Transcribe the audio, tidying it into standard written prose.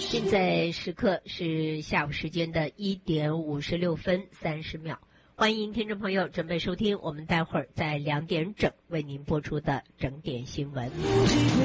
现在时刻是下午时间的1点56分30秒，欢迎听众朋友准备收听我们待会儿在2点整为您播出的整点新闻。